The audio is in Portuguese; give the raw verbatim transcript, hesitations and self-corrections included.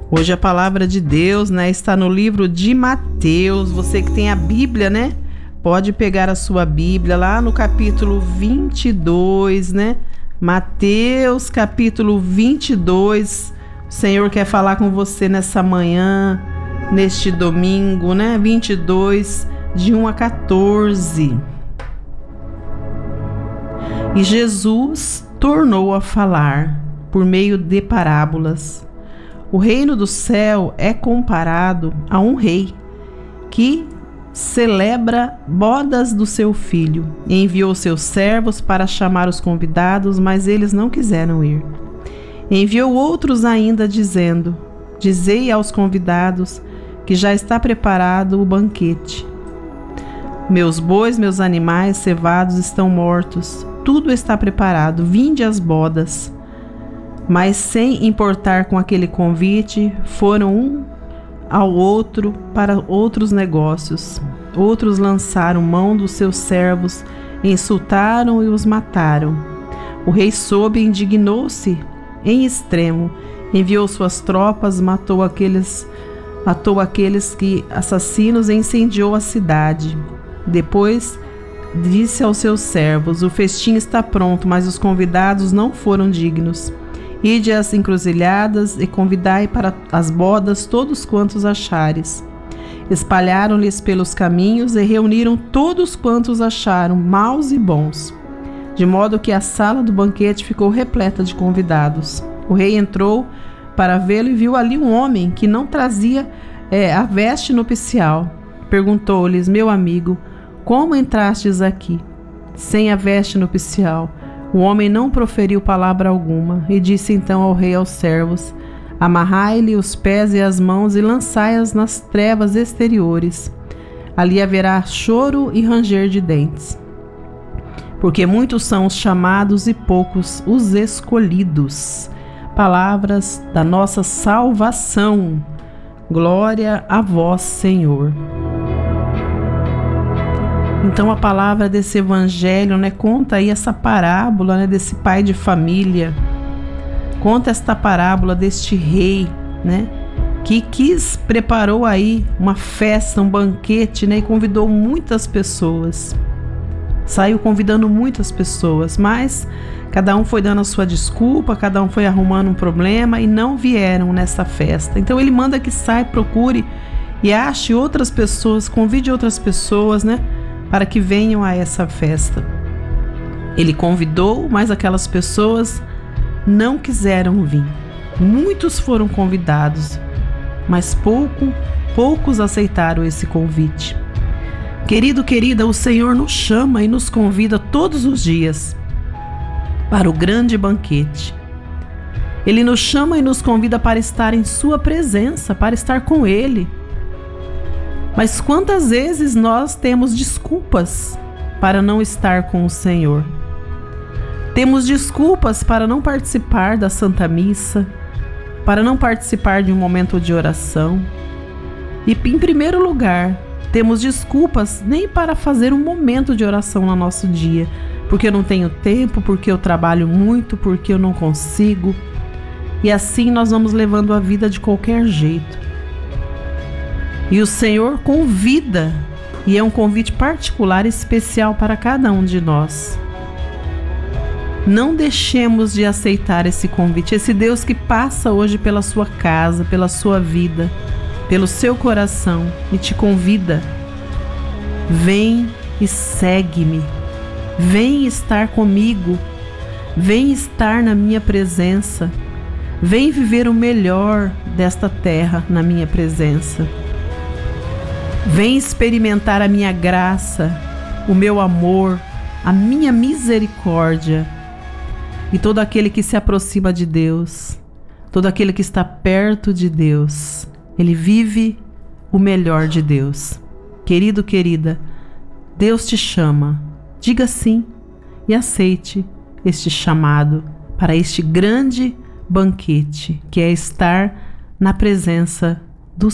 Hoje a palavra de Deus, né, está no livro de Mateus. Você que tem a Bíblia, né, pode pegar a sua Bíblia lá no capítulo vinte e dois, né? Mateus, capítulo vinte e dois. O Senhor quer falar com você nessa manhã, neste domingo, né? vinte e dois, de um a quatorze. E Jesus tornou a falar por meio de parábolas. O reino do céu é comparado a um rei que celebra bodas do seu filho. E enviou seus servos para chamar os convidados, mas eles não quiseram ir. Enviou outros ainda, dizendo: Dizei aos convidados que já está preparado o banquete. Meus bois, meus animais cevados estão mortos. Tudo está preparado. Vinde às bodas. Mas sem importar com aquele convite, foram um ao outro para outros negócios. Outros lançaram mão dos seus servos, insultaram e os mataram. O rei soube e indignou-se em extremo, enviou suas tropas, matou aqueles, matou aqueles que assassinos e incendiou a cidade. Depois disse aos seus servos: o festim está pronto, mas os convidados não foram dignos. Ide às encruzilhadas e convidai para as bodas todos quantos achares. Espalharam-lhes pelos caminhos e reuniram todos quantos acharam, maus e bons, de modo que a sala do banquete ficou repleta de convidados. O rei entrou para vê-lo e viu ali um homem que não trazia é, a veste nupcial. Perguntou-lhes: meu amigo, como entrastes aqui sem a veste nupcial? O homem não proferiu palavra alguma, e disse então ao rei aos servos: amarrai-lhe os pés e as mãos e lançai-as nas trevas exteriores. Ali haverá choro e ranger de dentes. Porque muitos são os chamados e poucos os escolhidos. Palavras da nossa salvação. Glória a vós, Senhor. Então a palavra desse evangelho, né, conta aí essa parábola, né, desse pai de família. Conta esta parábola deste rei, né, que quis, preparou aí uma festa, um banquete, né, e convidou muitas pessoas. Saiu convidando muitas pessoas, mas cada um foi dando a sua desculpa, cada um foi arrumando um problema e não vieram nessa festa. Então ele manda que saia, procure e ache outras pessoas, convide outras pessoas, né, para que venham a essa festa. Ele convidou, mas aquelas pessoas não quiseram vir. Muitos foram convidados, mas pouco, poucos aceitaram esse convite. Querido, querida, o Senhor nos chama e nos convida todos os dias para o grande banquete. Ele nos chama e nos convida para estar em sua presença, para estar com Ele. Mas quantas vezes nós temos desculpas para não estar com o Senhor? Temos desculpas para não participar da Santa Missa, para não participar de um momento de oração. E, em primeiro lugar, temos desculpas nem para fazer um momento de oração no nosso dia, porque eu não tenho tempo, porque eu trabalho muito, porque eu não consigo. E assim nós vamos levando a vida de qualquer jeito. E o Senhor convida, e é um convite particular, especial para cada um de nós. Não deixemos de aceitar esse convite, esse Deus que passa hoje pela sua casa, pela sua vida, pelo seu coração e te convida. Vem e segue-me, vem estar comigo, vem estar na minha presença, vem viver o melhor desta terra na minha presença. Vem experimentar a minha graça, o meu amor, a minha misericórdia. E todo aquele que se aproxima de Deus, todo aquele que está perto de Deus, ele vive o melhor de Deus. Querido, querida, Deus te chama. Diga sim e aceite este chamado para este grande banquete, que é estar na presença